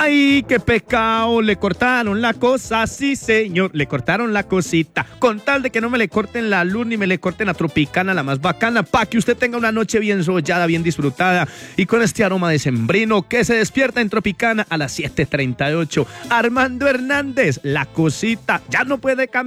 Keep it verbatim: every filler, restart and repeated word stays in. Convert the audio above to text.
Ay, qué pecado, le cortaron la cosa, sí señor, le cortaron la cosita, con tal de que no me le corten la luz ni me le corten la Tropicana, la más bacana, pa' que usted tenga una noche bien sollada, bien disfrutada y con este aroma de sembrino que se despierta en Tropicana a las siete treinta y ocho. Armando Hernández, la cosita, ya no puede cambiar.